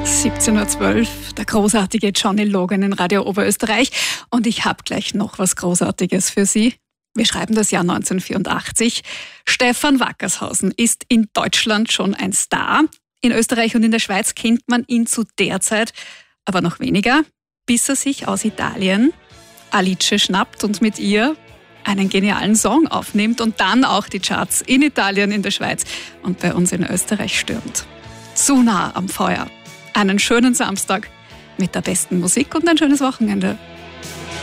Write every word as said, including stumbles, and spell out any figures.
siebzehn Uhr zwölf, der großartige Johnny Logan in Radio Oberösterreich. Und ich habe gleich noch was Großartiges für Sie. Wir schreiben das Jahr neunzehnhundertvierundachtzig. Stefan Wackershausen ist in Deutschland schon ein Star. In Österreich und in der Schweiz kennt man ihn zu der Zeit aber noch weniger, bis er sich aus Italien Alice schnappt und mit ihr einen genialen Song aufnimmt und dann auch die Charts in Italien, in der Schweiz und bei uns in Österreich stürmt. Zu nah am Feuer. Einen schönen Samstag mit der besten Musik und ein schönes Wochenende.